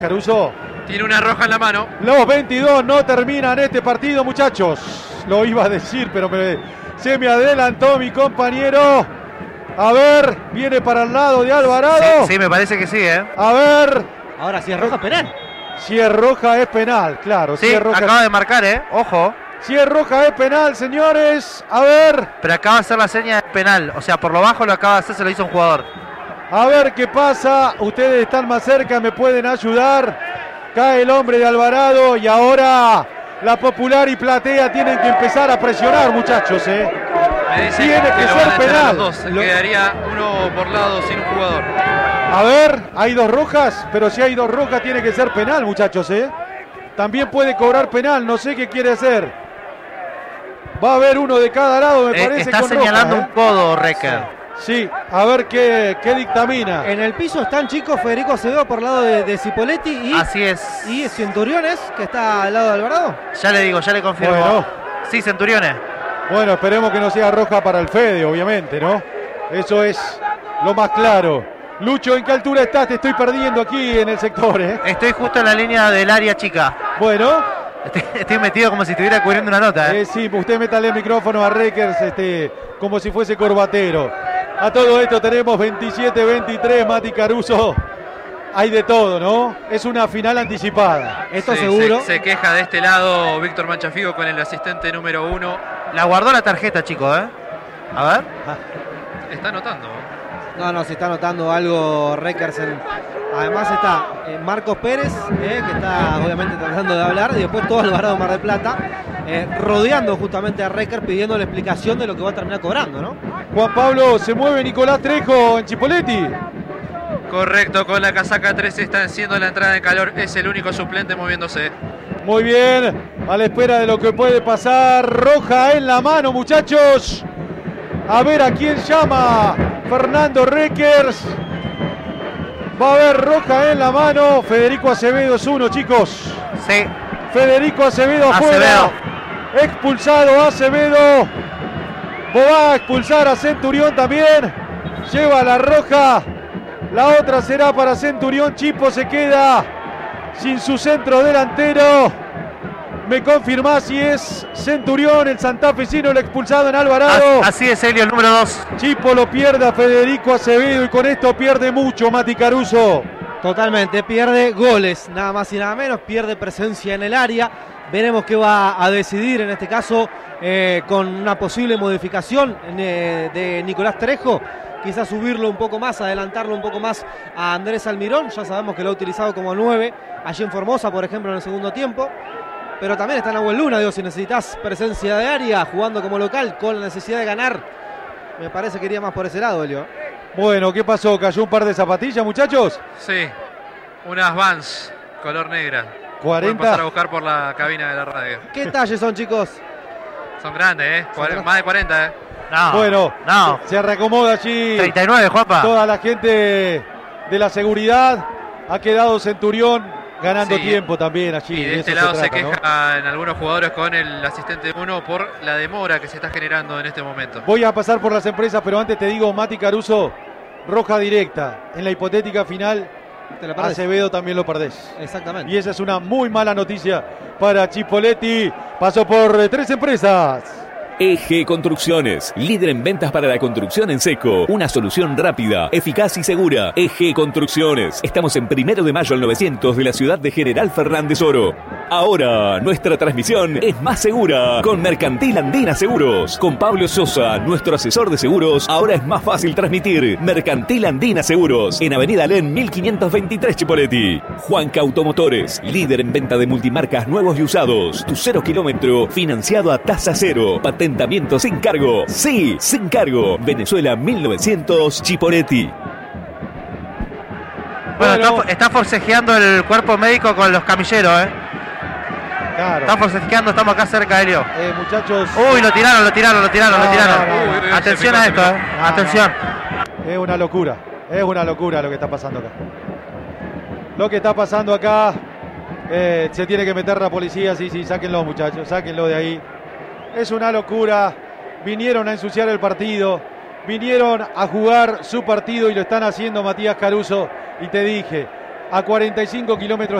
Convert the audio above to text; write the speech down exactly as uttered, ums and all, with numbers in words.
Caruso. Tiene una roja en la mano. Los veintidós no terminan este partido, muchachos. Lo iba a decir, pero me, se me adelantó mi compañero. A ver, viene para el lado de Alvarado. Sí, sí, me parece que sí, ¿eh? A ver. Ahora, si es roja, penal. Si es roja, es penal, claro. Sí, si es roja, acaba de marcar, ¿eh? Ojo. Si es roja, es penal, señores. A ver. Pero acaba de hacer la seña de penal. O sea, por lo bajo lo acaba de hacer, se lo hizo un jugador. A ver qué pasa. Ustedes están más cerca, me pueden ayudar. Cae el hombre de Alvarado y ahora la Popular y Platea tienen que empezar a presionar, muchachos, ¿eh? Me dicen Tiene que lo ser van a echar a penal. los dos. Se Lo- quedaría uno por lado sin un jugador. A ver, hay dos rojas, pero si hay dos rojas tiene que ser penal, muchachos, ¿eh? También puede cobrar penal, no sé qué quiere hacer. Va a haber uno de cada lado, me Eh, parece, está con señalando roja, un codo, Recker. Sí, a ver qué, qué dictamina. En el piso están, chicos, Federico Acevedo por el lado de, de Cipoletti y, Así es. y Centuriones, que está al lado de Alvarado. Ya le digo, ya le confirmo. Bueno. Sí, Centuriones. Bueno, esperemos que no sea roja para el Fede, obviamente, ¿no? Eso es lo más claro. Lucho, ¿en qué altura estás? Te estoy perdiendo aquí en el sector, ¿eh? Estoy justo en la línea del área chica. Bueno, Estoy, estoy metido como si estuviera cubriendo una nota, ¿eh? eh, sí, usted métale el micrófono a Reckers, este, como si fuese corbatero. A todo esto tenemos veintisiete veintitrés, Mati Caruso. Hay de todo, ¿no? Es una final anticipada. Esto Sí, seguro. Se, se queja de este lado Víctor Manchafigo con el asistente número uno. La guardó la tarjeta, chicos, ¿eh? A ver. Está anotando. No, no, se está notando algo Reckersen. Además está eh, Marcos Pérez, eh, que está obviamente tratando de hablar, y después todo Alvarado Mar del Plata, eh, rodeando justamente a Recker, pidiendo la explicación de lo que va a terminar cobrando, ¿no? Juan Pablo, se mueve Nicolás Trejo en Chipoletti. Correcto, con la casaca trece está haciendo la entrada en calor. Es el único suplente moviéndose. Muy bien, a la espera de lo que puede pasar. Roja en la mano, muchachos. A ver a quién llama Fernando Reckers. Va a haber roja en la mano. Federico Acevedo es uno, chicos. Sí. Federico Acevedo afuera. Acevedo. Expulsado Acevedo. Va a expulsar a Centurión también. Lleva la roja. La otra será para Centurión. Chipo se queda sin su centro delantero. Me confirma si es Centurión, el santafesino, el expulsado en Alvarado. As- Así es, Helio, el número dos. Chipo lo pierde a Federico Acevedo y con esto pierde mucho Mati Caruso. Totalmente, pierde goles, nada más y nada menos, pierde presencia en el área. Veremos qué va a decidir en este caso eh, con una posible modificación eh, de Nicolás Trejo. Quizás subirlo un poco más, adelantarlo un poco más a Andrés Almirón. Ya sabemos que lo ha utilizado como nueve allí en Formosa, por ejemplo, en el segundo tiempo. Pero también está Nahuel Luna, digo, si necesitas presencia de área, jugando como local, con la necesidad de ganar. Me parece que iría más por ese lado, Elio. Bueno, ¿qué pasó? ¿Cayó un par de zapatillas, muchachos? Sí, unas Vans color negra. cuarenta. Pueden pasar a buscar por la cabina de la radio. ¿Qué talles son, chicos? Son grandes, ¿eh? Son Cuare- grandes. Más de cuarenta, ¿eh? No. Bueno, No. se reacomoda allí treinta y nueve, Juanpa. toda la gente de la seguridad. Ha quedado Centurión ganando Sí. tiempo también allí. Y de de este eso lado se, trata, ¿no? quejan algunos jugadores con el asistente uno por la demora que se está generando en este momento. Voy a pasar por las empresas, pero antes te digo, Mati Caruso, roja directa. En la hipotética final, Te la perdés. Acevedo también lo perdés. Exactamente. Y esa es una muy mala noticia para Chipoletti. Pasó por eh, tres empresas. E G Construcciones, líder en ventas para la construcción en seco. Una solución rápida, eficaz y segura. E G Construcciones. Estamos en Primero de Mayo al novecientos de la ciudad de General Fernández Oro. Ahora, nuestra transmisión es más segura con Mercantil Andina Seguros. Con Pablo Sosa, nuestro asesor de seguros, ahora es más fácil transmitir. Mercantil Andina Seguros, en Avenida Alén mil quinientos veintitrés Chipoleti. Juanca Automotores, líder en venta de multimarcas nuevos y usados. Tu cero kilómetro, financiado a tasa cero. Patentamiento sin cargo. Sí, sin cargo. Venezuela mil novecientos Chipoleti. Bueno, Bueno. Está, está forcejeando el cuerpo médico con los camilleros, ¿eh? Claro. Está forcejeando, estamos acá cerca, Helio. Eh, muchachos, Uy, lo tiraron, lo tiraron, lo tiraron, No, lo tiraron. no, no, no, no. Atención Se a picó, esto, se ¿eh? picó. Atención. es una locura. Es una locura lo que está pasando acá. Lo que está pasando acá, eh, se tiene que meter la policía. Sí, sí, sáquenlo, muchachos, sáquenlo de ahí. Es una locura. Vinieron a ensuciar el partido. Vinieron a jugar su partido y lo están haciendo Matías Caruso. Y te dije, a cuarenta y cinco kilómetros